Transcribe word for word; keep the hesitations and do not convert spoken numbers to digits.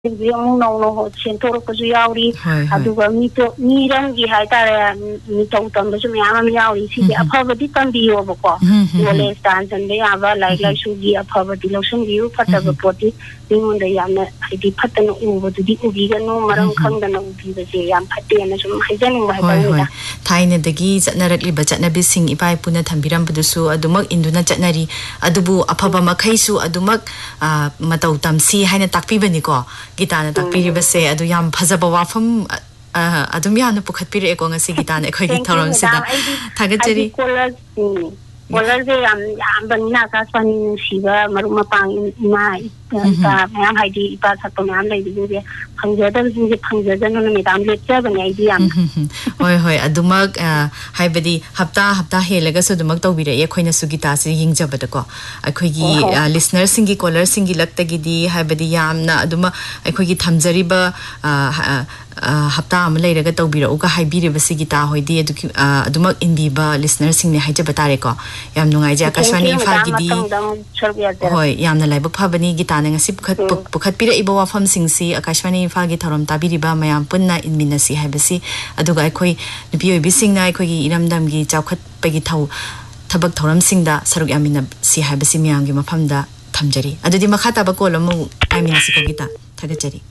yung no no sentoro ko yauri aduga mito mirangi haitare mito tam so mayam yauri si aphavati tambiyo bako knowledge stansan de aba like like sugi aphavati lotion view fataba poti ningonda yamna haidi phatana ubadu di ubi ga no maram khangdana ubi ba se yam phatte na sum haijaning ba haitare thaina dagi chatnarakli ba chatnabi sing ipai puna thambiram budusu adumak induna chatnari adubu aphaba makhaisu adumak matau tamsi haina takpi bani ko gitana takpiri base adu yam phajaba wafam adum yana pukhatpire ko ngasi gitana khoi gi thorong sida thagacheri Walau saya am banina kasani siba maruma pang ima ta mayam haidi ipa satu mayam lagi juga pangjadan juga pangjadan nuna midam lecca bani idea am. Hoi hoi adumak hai badi hafta hafta helaga so adumak tau bira ya khoi na sugita si ying jabada ko khoi gi listener singi caller singi lakta gi di hai badi yam na aduma khoi gi thamjari ba hafta am lai raga tau bira uga hai bire basi gita hoi di adumak indi ba listener sing ne hai jabata re ko yam nungai ja kaswani fa gidi hoi yam na lai bu phabani gita na ngasi pukhat pukhat pira ibo wafam singsi akashwani fa gi thorom tabiri ba mayam punna inminasi haibasi aduga khoi nupi oi bising na khoi gi iramdam gi chawkhat pagi thau thabak thoram singda saruk yamina si haibasi miyam gi mafamda thamjari adudi makha taba kolom aiminasi ko gita thagachari